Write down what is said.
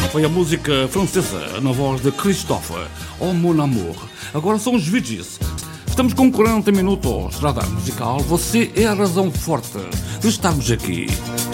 Foi a música francesa na voz de Christophe, Oh Mon Amour. Agora são os Bee Gees. Estamos com 40 minutos de radar musical. Você é a razão forte de estarmos aqui.